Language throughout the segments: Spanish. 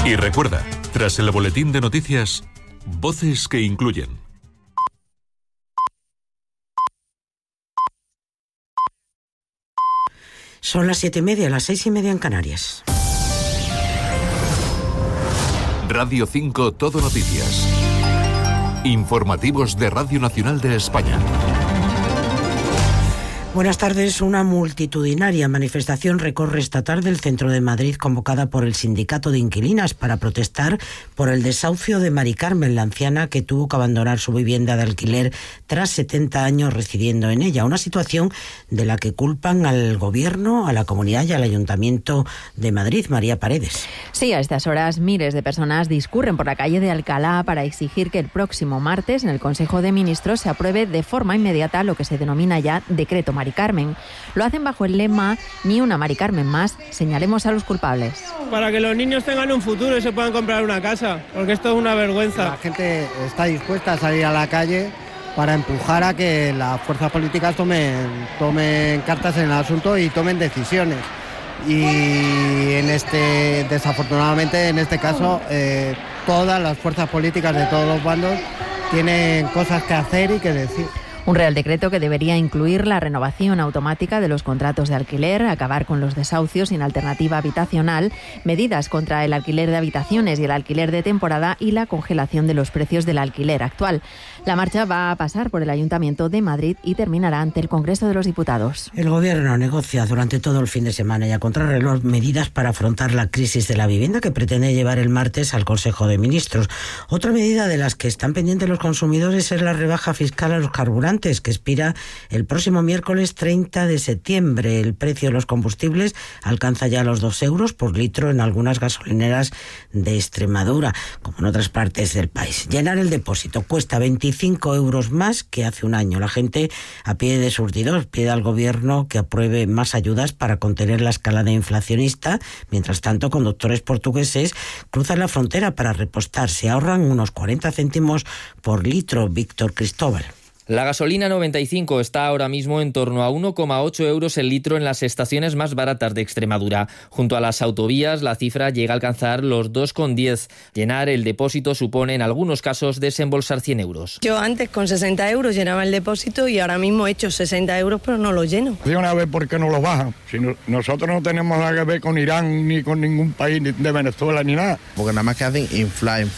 Y recuerda, tras el boletín de noticias, voces que incluyen. Son las 7:30, las 6:30 en Canarias. Radio 5 Todo Noticias. Informativos de Radio Nacional de España. Buenas tardes. Una multitudinaria manifestación recorre esta tarde el centro de Madrid, convocada por el Sindicato de Inquilinas para protestar por el desahucio de Mari Carmen, la anciana que tuvo que abandonar su vivienda de alquiler tras 70 años residiendo en ella. Una situación de la que culpan al Gobierno, a la Comunidad y al Ayuntamiento de Madrid. María Paredes. Sí, a estas horas miles de personas discurren por la calle de Alcalá para exigir que el próximo martes en el Consejo de Ministros se apruebe de forma inmediata lo que se denomina ya Decreto Mari Carmen. Lo hacen bajo el lema "Ni una Mari Carmen más, señalemos a los culpables". Para que los niños tengan un futuro y se puedan comprar una casa, porque esto es una vergüenza. La gente está dispuesta a salir a la calle para empujar a que las fuerzas políticas tomen cartas en el asunto y tomen decisiones. Y desafortunadamente en este caso, todas las fuerzas políticas de todos los bandos tienen cosas que hacer y que decir. Un Real Decreto que debería incluir la renovación automática de los contratos de alquiler, acabar con los desahucios sin alternativa habitacional, medidas contra el alquiler de habitaciones y el alquiler de temporada y la congelación de los precios del alquiler actual. La marcha va a pasar por el Ayuntamiento de Madrid y terminará ante el Congreso de los Diputados. El Gobierno negocia durante todo el fin de semana y a contrarreloj medidas para afrontar la crisis de la vivienda que pretende llevar el martes al Consejo de Ministros. Otra medida de las que están pendientes los consumidores es la rebaja fiscal a los carburantes, que expira el próximo miércoles 30 de septiembre. El precio de los combustibles alcanza ya los 2 euros por litro en algunas gasolineras de Extremadura, como en otras partes del país. Llenar el depósito cuesta 25 euros más que hace un año. La gente a pie de surtidor pide al Gobierno que apruebe más ayudas para contener la escalada inflacionista. Mientras tanto, conductores portugueses cruzan la frontera para repostar. Se ahorran unos 40 céntimos por litro. Víctor Cristóbal. La gasolina 95 está ahora mismo en torno a 1,8 euros el litro en las estaciones más baratas de Extremadura. Junto a las autovías, la cifra llega a alcanzar los 2,10. Llenar el depósito supone, en algunos casos, desembolsar 100 euros. Yo antes con 60 euros llenaba el depósito y ahora mismo he hecho 60 euros, pero no lo lleno. De una vez, ¿por qué no lo bajan? Si nosotros no tenemos nada que ver con Irán, ni con ningún país de Venezuela, ni nada. Porque nada más que hacen inflar.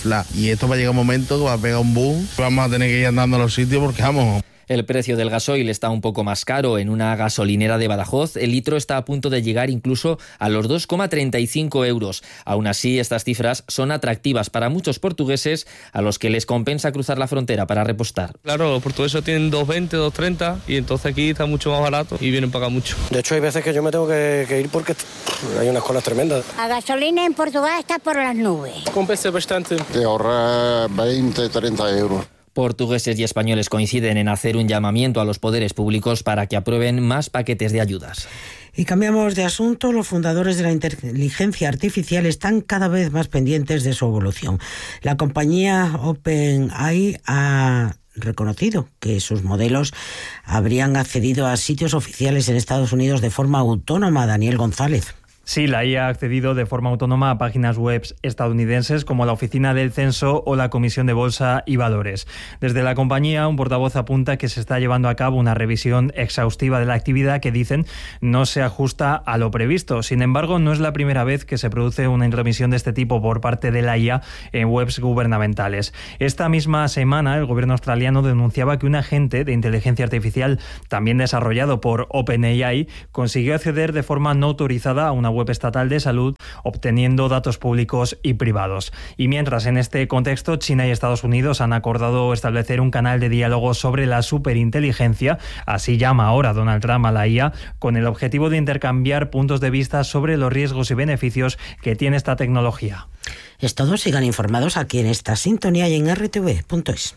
Y esto va a llegar un momento que va a pegar un boom. Vamos a tener que ir andando a los sitios porque vamos. El precio del gasoil está un poco más caro. En una gasolinera de Badajoz, el litro está a punto de llegar incluso a los 2,35 euros. Aún así, estas cifras son atractivas para muchos portugueses a los que les compensa cruzar la frontera para repostar. Claro, los portugueses tienen 2,20, 2,30 y entonces aquí está mucho más barato y vienen para acá mucho. De hecho, hay veces que yo me tengo que ir porque hay unas colas tremendas. La gasolina en Portugal está por las nubes. Compensa bastante. Te ahorra 20, 30 euros. Portugueses y españoles coinciden en hacer un llamamiento a los poderes públicos para que aprueben más paquetes de ayudas. Y cambiamos de asunto. Los fundadores de la inteligencia artificial están cada vez más pendientes de su evolución. La compañía OpenAI ha reconocido que sus modelos habrían accedido a sitios oficiales en Estados Unidos de forma autónoma. Daniel González. Sí, la IA ha accedido de forma autónoma a páginas web estadounidenses como la Oficina del Censo o la Comisión de Bolsa y Valores. Desde la compañía, un portavoz apunta que se está llevando a cabo una revisión exhaustiva de la actividad que, dicen, no se ajusta a lo previsto. Sin embargo, no es la primera vez que se produce una intromisión de este tipo por parte de la IA en webs gubernamentales. Esta misma semana, el gobierno australiano denunciaba que un agente de inteligencia artificial, también desarrollado por OpenAI, consiguió acceder de forma no autorizada a una web estatal de salud, obteniendo datos públicos y privados. Y mientras, en este contexto, China y Estados Unidos han acordado establecer un canal de diálogo sobre la superinteligencia, así llama ahora Donald Trump a la IA, con el objetivo de intercambiar puntos de vista sobre los riesgos y beneficios que tiene esta tecnología. Es todo. Sigan informados aquí en esta sintonía y en rtv.es.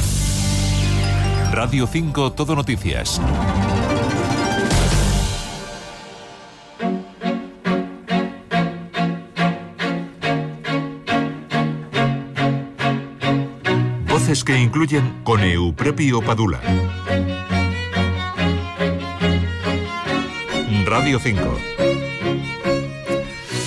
Radio 5 Todo Noticias. Voces que incluyen con Euprepio Padula. Radio 5.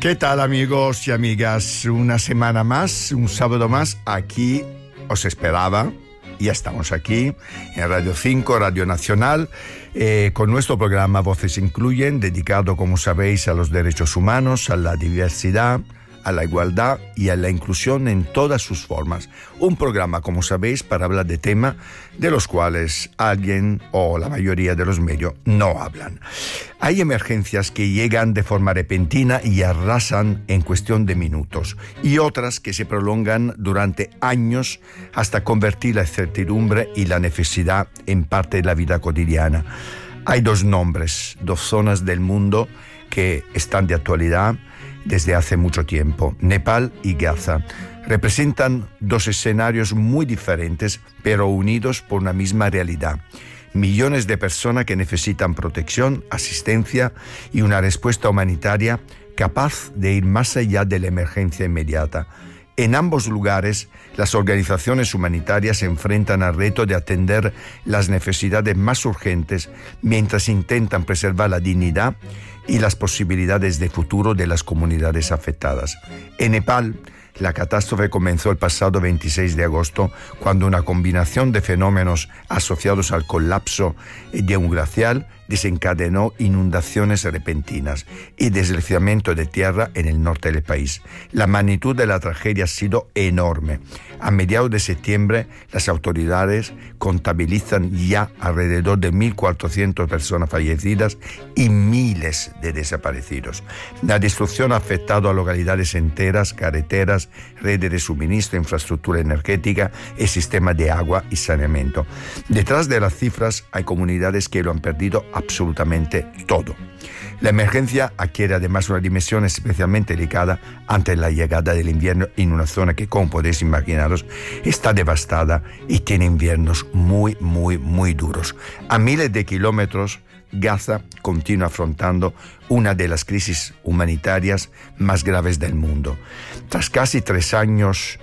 ¿Qué tal, amigos y amigas? Una semana más, un sábado más, aquí os esperaba. Ya estamos aquí en Radio 5, Radio Nacional, con nuestro programa Voces Incluyen, dedicado, como sabéis, a los derechos humanos, a la diversidad, a la igualdad y a la inclusión en todas sus formas. Un programa, como sabéis, para hablar de temas de los cuales alguien o la mayoría de los medios no hablan. Hay emergencias que llegan de forma repentina y arrasan en cuestión de minutos, y otras que se prolongan durante años hasta convertir la incertidumbre y la necesidad en parte de la vida cotidiana. Hay dos nombres, dos zonas del mundo que están de actualidad desde hace mucho tiempo: Nepal y Gaza. Representan dos escenarios muy diferentes, pero unidos por una misma realidad. Millones de personas que necesitan protección, asistencia y una respuesta humanitaria capaz de ir más allá de la emergencia inmediata. En ambos lugares, las organizaciones humanitarias se enfrentan al reto de atender las necesidades más urgentes mientras intentan preservar la dignidad y las posibilidades de futuro de las comunidades afectadas. En Nepal, la catástrofe comenzó el pasado 26 de agosto, cuando una combinación de fenómenos asociados al colapso de un glaciar desencadenó inundaciones repentinas y deslizamiento de tierra en el norte del país. La magnitud de la tragedia ha sido enorme. A mediados de septiembre, las autoridades contabilizan ya alrededor de 1.400 personas fallecidas y miles de desaparecidos. La destrucción ha afectado a localidades enteras, carreteras, redes de suministro, infraestructura energética y sistemas de agua y saneamiento. Detrás de las cifras hay comunidades que lo han perdido absolutamente todo. La emergencia adquiere además una dimensión especialmente delicada ante la llegada del invierno en una zona que, como podéis imaginaros, está devastada y tiene inviernos muy, muy, muy duros. A miles de kilómetros, Gaza continúa afrontando una de las crisis humanitarias más graves del mundo. Tras casi 3 años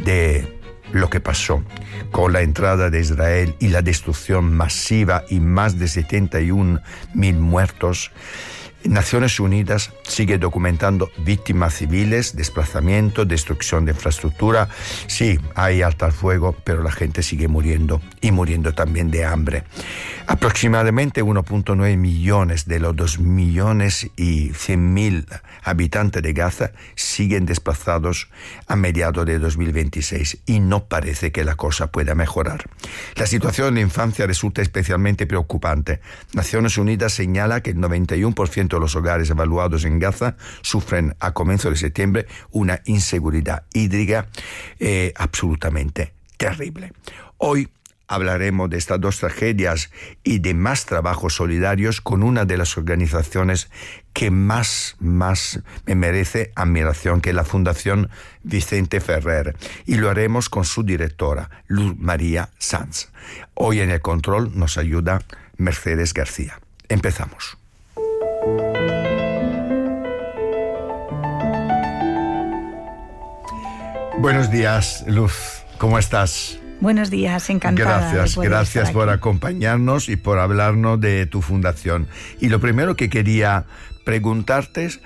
de lo que pasó con la entrada de Israel y la destrucción masiva y más de 71.000 muertos, Naciones Unidas sigue documentando víctimas civiles, desplazamiento, destrucción de infraestructura. Sí, hay alto al fuego, pero la gente sigue muriendo, y muriendo también de hambre. Aproximadamente 1.9 millones de los 2.100.000 habitantes de Gaza siguen desplazados a mediados de 2026, y no parece que la cosa pueda mejorar. La situación de la infancia resulta especialmente preocupante. Naciones Unidas señala que el 91% de los hogares evaluados en Gaza sufren a comienzo de septiembre una inseguridad hídrica absolutamente terrible. Hoy hablaremos de estas dos tragedias y de más trabajos solidarios con una de las organizaciones que más me merece admiración, que es la Fundación Vicente Ferrer, y lo haremos con su directora, Luz María Sanz. Hoy en el control nos ayuda Mercedes García. Empezamos. Buenos días, Luz. ¿Cómo estás? Buenos días, encantada. Gracias por acompañarnos y por hablarnos de tu fundación. Y lo primero que quería preguntarte es,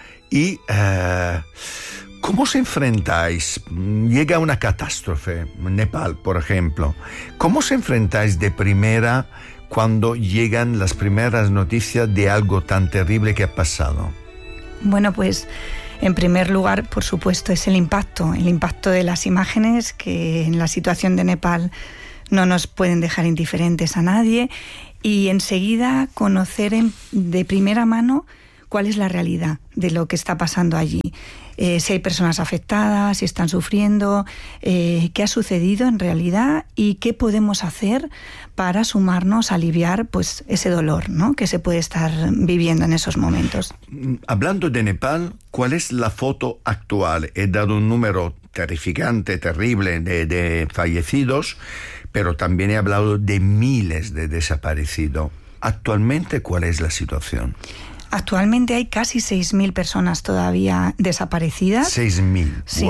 ¿cómo se enfrentáis? Llega una catástrofe, Nepal, por ejemplo. ¿Cómo se enfrentáis de primera cuando llegan las primeras noticias de algo tan terrible que ha pasado? Bueno, pues en primer lugar, por supuesto, es el impacto de las imágenes, que en la situación de Nepal no nos pueden dejar indiferentes a nadie, y enseguida conocer de primera mano cuál es la realidad de lo que está pasando allí. Si hay personas afectadas, si están sufriendo, qué ha sucedido en realidad y qué podemos hacer para sumarnos a aliviar pues ese dolor, ¿no?, que se puede estar viviendo en esos momentos. Hablando de Nepal, ¿cuál es la foto actual? He dado un número terrificante, terrible de fallecidos, pero también he hablado de miles de desaparecidos. Actualmente, ¿cuál es la situación? Actualmente hay casi 6.000 personas todavía desaparecidas. 6.000, sí, wow.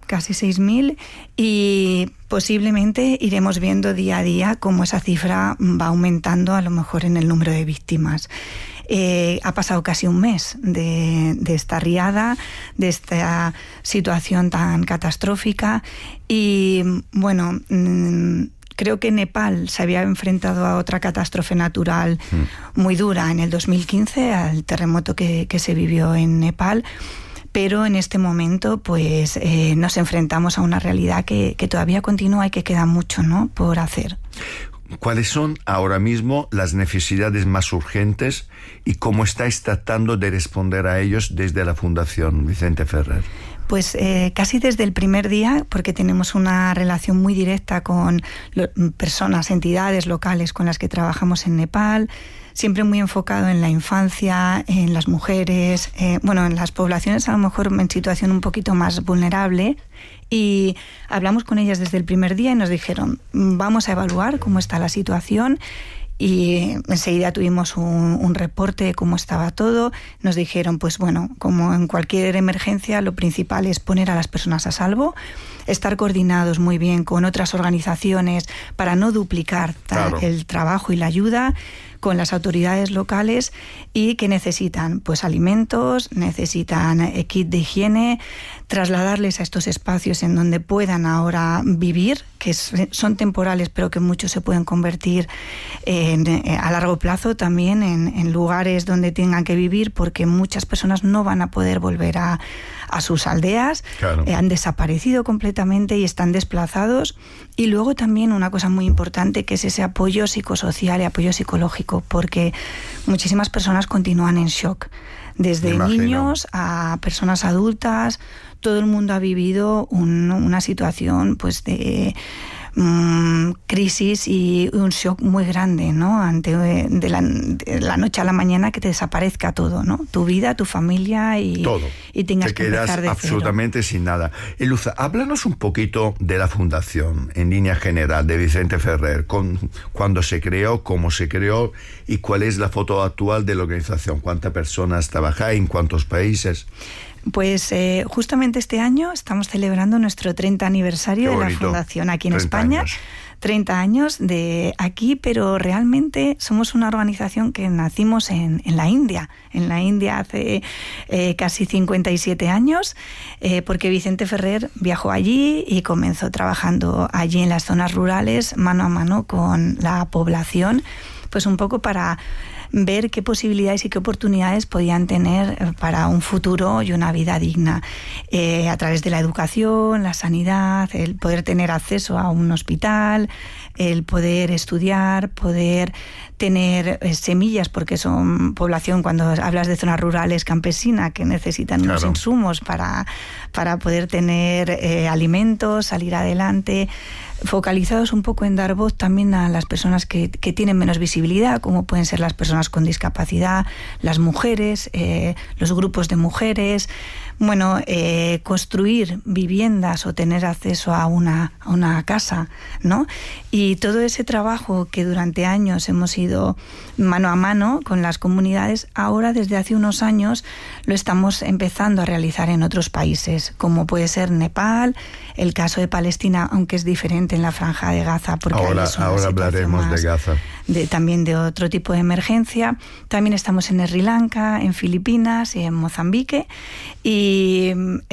casi 6.000, y posiblemente iremos viendo día a día cómo esa cifra va aumentando, a lo mejor en el número de víctimas. Ha pasado casi un mes de esta riada, de esta situación tan catastrófica, y bueno, creo que Nepal se había enfrentado a otra catástrofe natural muy dura en el 2015, al terremoto que se vivió en Nepal, pero en este momento pues nos enfrentamos a una realidad que todavía continúa y que queda mucho, ¿no?, por hacer. ¿Cuáles son ahora mismo las necesidades más urgentes y cómo estáis tratando de responder a ellos desde la Fundación Vicente Ferrer? Pues casi desde el primer día, porque tenemos una relación muy directa con personas, entidades locales con las que trabajamos en Nepal, siempre muy enfocado en la infancia, en las mujeres, en las poblaciones a lo mejor en situación un poquito más vulnerable. Y hablamos con ellas desde el primer día y nos dijeron, vamos a evaluar cómo está la situación, y enseguida tuvimos un reporte de cómo estaba todo. Nos dijeron, pues bueno, como en cualquier emergencia, lo principal es poner a las personas a salvo, estar coordinados muy bien con otras organizaciones para no duplicar el trabajo y la ayuda, con las autoridades locales, y que necesitan pues alimentos, necesitan kit de higiene, trasladarles a estos espacios en donde puedan ahora vivir, que son temporales pero que muchos se pueden convertir a largo plazo también en lugares donde tengan que vivir, porque muchas personas no van a poder volver a sus aldeas, han desaparecido completamente y están desplazados. Y luego también una cosa muy importante, que es ese apoyo psicosocial y apoyo psicológico, porque muchísimas personas continúan en shock, desde niños a personas adultas. Todo el mundo ha vivido una situación pues de crisis y un shock muy grande, ¿no? Ante de la noche a la mañana que te desaparezca todo, ¿no? Tu vida, tu familia y todo. Y tengas que empezar de cero. Absolutamente sin nada. Luza, háblanos un poquito de la fundación en línea general de Vicente Ferrer, cuándo se creó, cómo se creó y cuál es la foto actual de la organización. ¿Cuántas personas trabajáis? ¿En cuántos países? Pues justamente este año estamos celebrando nuestro 30 aniversario de la Fundación aquí en España. 30 años de aquí, pero realmente somos una organización que nacimos en la India. En la India hace casi 57 años, porque Vicente Ferrer viajó allí y comenzó trabajando allí en las zonas rurales, mano a mano con la población, pues un poco para ver qué posibilidades y qué oportunidades podían tener para un futuro y una vida digna, a través de la educación, la sanidad, el poder tener acceso a un hospital, el poder estudiar, poder tener semillas, porque son población, cuando hablas de zonas rurales, campesina, que necesitan unos insumos para poder tener alimentos, salir adelante, focalizados un poco en dar voz también a las personas que tienen menos visibilidad, como pueden ser las personas con discapacidad, las mujeres, los grupos de mujeres. Bueno, construir viviendas o tener acceso a una casa, ¿no? Y todo ese trabajo que durante años hemos ido mano a mano con las comunidades, ahora desde hace unos años lo estamos empezando a realizar en otros países, como puede ser Nepal, el caso de Palestina, aunque es diferente en la Franja de Gaza, porque ahora hablaremos de Gaza. También de otro tipo de emergencia. También estamos en Sri Lanka, en Filipinas y en Mozambique. Y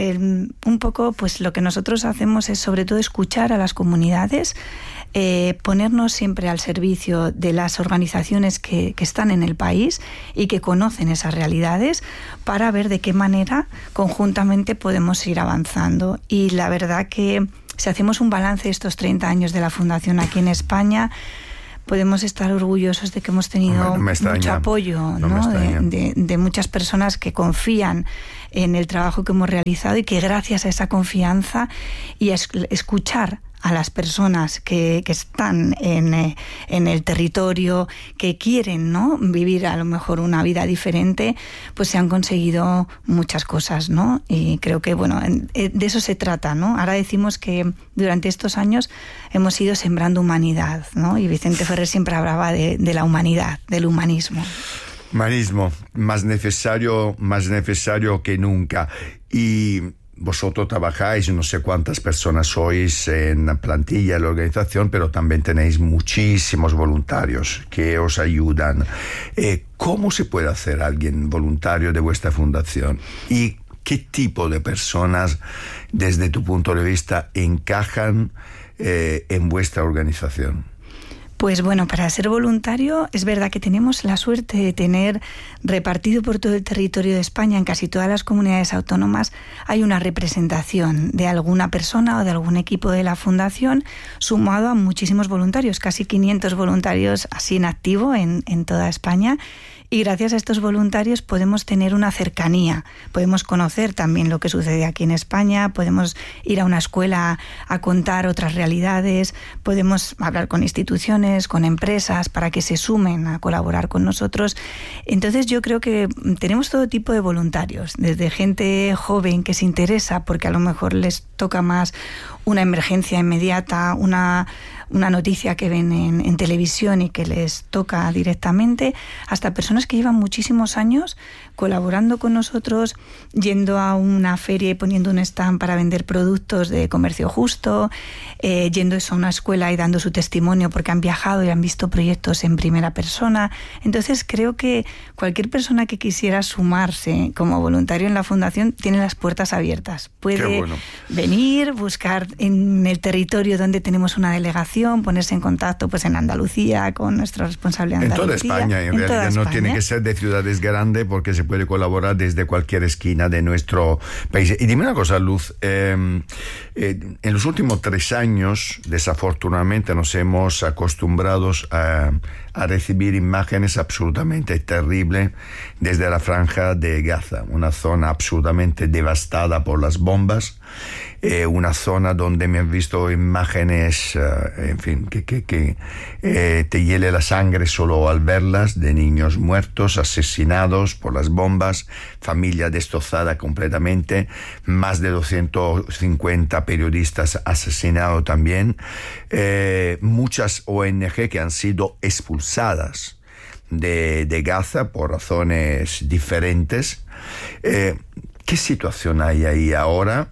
un poco pues lo que nosotros hacemos es sobre todo escuchar a las comunidades, ponernos siempre al servicio de las organizaciones que están en el país y que conocen esas realidades, para ver de qué manera conjuntamente podemos ir avanzando. Y la verdad que si hacemos un balance de estos 30 años de la Fundación aquí en España, podemos estar orgullosos de que hemos tenido mucho apoyo, ¿no? De muchas personas que confían en el trabajo que hemos realizado, y que gracias a esa confianza y a escuchar a las personas que están en el territorio, que quieren, ¿no?, vivir a lo mejor una vida diferente, pues se han conseguido muchas cosas, ¿no? Y creo que, bueno, de eso se trata, ¿no? Ahora decimos que durante estos años hemos ido sembrando humanidad, ¿no? Y Vicente Ferrer siempre hablaba de la humanidad, del humanismo. Humanismo, más necesario que nunca. Y vosotros trabajáis, no sé cuántas personas sois en la plantilla de la organización, pero también tenéis muchísimos voluntarios que os ayudan. ¿Cómo se puede hacer alguien voluntario de vuestra fundación? ¿Y qué tipo de personas, desde tu punto de vista, encajan en vuestra organización? Pues bueno, para ser voluntario es verdad que tenemos la suerte de tener repartido por todo el territorio de España, en casi todas las comunidades autónomas, hay una representación de alguna persona o de algún equipo de la Fundación sumado a muchísimos voluntarios, casi 500 voluntarios así en activo en toda España. Y gracias a estos voluntarios podemos tener una cercanía, podemos conocer también lo que sucede aquí en España, podemos ir a una escuela a contar otras realidades, podemos hablar con instituciones, con empresas para que se sumen a colaborar con nosotros. Entonces yo creo que tenemos todo tipo de voluntarios, desde gente joven que se interesa porque a lo mejor les toca más una emergencia inmediata, una noticia que ven en televisión y que les toca directamente, hasta personas que llevan muchísimos años colaborando con nosotros, yendo a una feria y poniendo un stand para vender productos de comercio justo, yendo a una escuela y dando su testimonio porque han viajado y han visto proyectos en primera persona. Entonces creo que cualquier persona que quisiera sumarse como voluntario en la Fundación tiene las puertas abiertas. Puede venir, buscar en el territorio donde tenemos una delegación, ponerse en contacto pues en Andalucía con nuestro responsable de Andalucía. En toda España, en realidad no tiene que ser de ciudades grandes porque se puede colaborar desde cualquier esquina de nuestro país. Y dime una cosa, Luz, en los últimos 3 años desafortunadamente nos hemos acostumbrado a recibir imágenes absolutamente terribles desde la Franja de Gaza, una zona absolutamente devastada por las bombas, una zona donde me han visto imágenes, en fin, que te hiele la sangre solo al verlas, de niños muertos, asesinados por las bombas, familia destrozada completamente, más de 250 periodistas asesinados también, muchas ONG que han sido expulsadas de Gaza por razones diferentes. ¿Qué situación hay ahí ahora?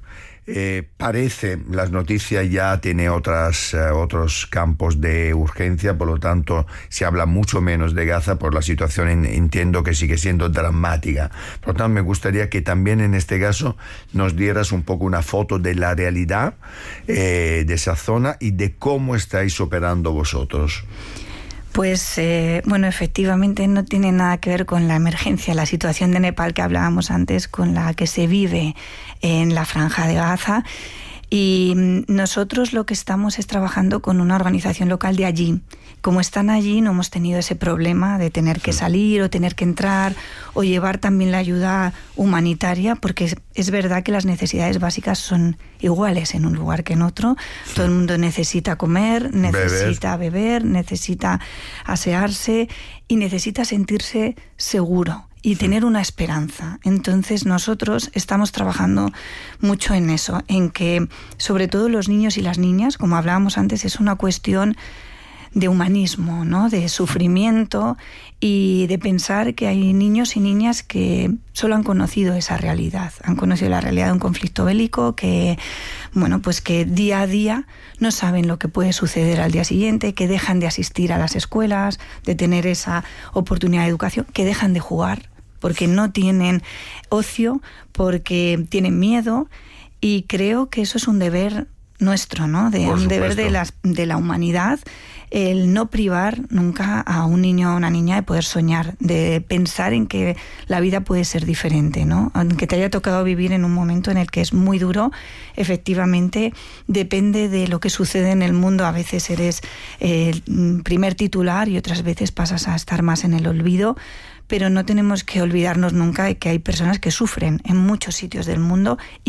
Parece, las noticias ya tiene otros campos de urgencia, por lo tanto se habla mucho menos de Gaza por la situación, entiendo que sigue siendo dramática. Por lo tanto me gustaría que también en este caso nos dieras un poco una foto de la realidad de esa zona y de cómo estáis operando vosotros. Pues bueno, efectivamente no tiene nada que ver con la emergencia, la situación de Nepal que hablábamos antes, con la que se vive en la Franja de Gaza. Y nosotros lo que estamos es trabajando con una organización local de allí. Como están allí, no hemos tenido ese problema de tener que salir o tener que entrar o llevar también la ayuda humanitaria, porque es verdad que las necesidades básicas son iguales en un lugar que en otro. Sí. Todo el mundo necesita comer, necesita beber, necesita asearse y necesita sentirse seguro y tener una esperanza. Entonces nosotros estamos trabajando mucho en eso, en que sobre todo los niños y las niñas, como hablábamos antes, es una cuestión de humanismo, ¿no? De sufrimiento y de pensar que hay niños y niñas que solo han conocido esa realidad, han conocido la realidad de un conflicto bélico, que bueno, pues que día a día no saben lo que puede suceder al día siguiente, que dejan de asistir a las escuelas, de tener esa oportunidad de educación, que dejan de jugar porque no tienen ocio, porque tienen miedo, y creo que eso es un deber nuestro, ¿no? Un deber de la humanidad, el no privar nunca a un niño o a una niña de poder soñar, de pensar en que la vida puede ser diferente, ¿no? Aunque te haya tocado vivir en un momento en el que es muy duro, efectivamente depende de lo que sucede en el mundo. A veces eres el primer titular y otras veces pasas a estar más en el olvido, pero no tenemos que olvidarnos nunca de que hay personas que sufren en muchos sitios del mundo y